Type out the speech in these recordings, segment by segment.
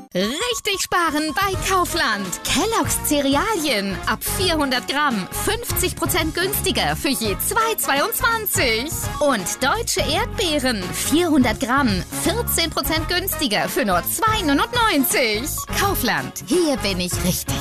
Richtig sparen bei Kaufland. Kellogg's Cerealien ab 400 Gramm 50% günstiger für je 2,22. Und deutsche Erdbeeren 400 Gramm 14% günstiger für nur 2,99. Kaufland, hier bin ich richtig.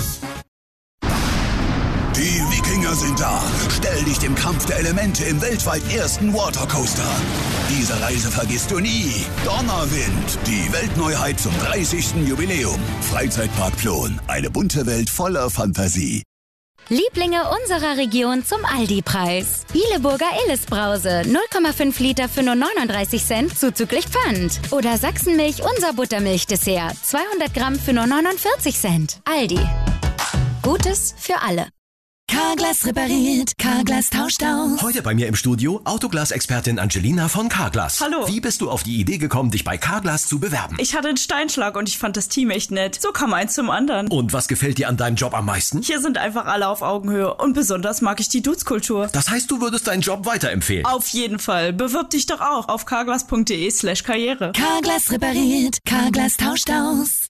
Die Wikinger sind da. Stell dich dem Kampf der Elemente im weltweit ersten Watercoaster. Diese Reise vergisst du nie. Donnerwind, die Weltneuheit zum 30. Jubiläum. Freizeitpark Plon, eine bunte Welt voller Fantasie. Lieblinge unserer Region zum Aldi-Preis. Bieleburger Illes-Brause, 0,5 Liter für nur 39 Cent zuzüglich Pfand. Oder Sachsenmilch unser Buttermilch-Dessert, 200 Gramm für nur 49 Cent. Aldi. Gutes für alle. Carglass repariert, Carglass tauscht aus. Heute bei mir im Studio Autoglas-Expertin Angelina von Carglass. Hallo. Wie bist du auf die Idee gekommen, dich bei Carglass zu bewerben? Ich hatte einen Steinschlag und ich fand das Team echt nett. So kam eins zum anderen. Und was gefällt dir an deinem Job am meisten? Hier sind einfach alle auf Augenhöhe und besonders mag ich die Dudes-Kultur. Das heißt, du würdest deinen Job weiterempfehlen? Auf jeden Fall. Bewirb dich doch auch auf carglass.de/karriere. Carglass repariert, Carglass tauscht aus.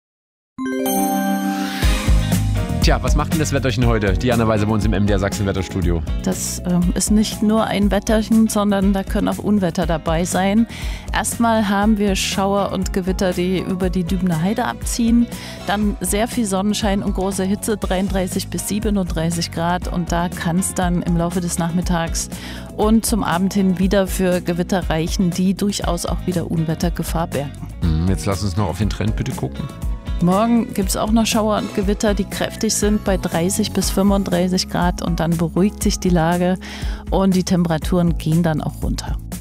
Tja, was macht denn das Wetterchen heute? Diana Weise bei uns im MDR Sachsen Wetterstudio. Das ist nicht nur ein Wetterchen, sondern da können auch Unwetter dabei sein. Erstmal haben wir Schauer und Gewitter, die über die Dübener Heide abziehen. Dann sehr viel Sonnenschein und große Hitze, 33 bis 37 Grad. Und da kann es dann im Laufe des Nachmittags und zum Abend hin wieder für Gewitter reichen, die durchaus auch wieder Unwettergefahr bergen. Jetzt lass uns noch auf den Trend bitte gucken. Morgen gibt es auch noch Schauer und Gewitter, die kräftig sind bei 30 bis 35 Grad und dann beruhigt sich die Lage und die Temperaturen gehen dann auch runter.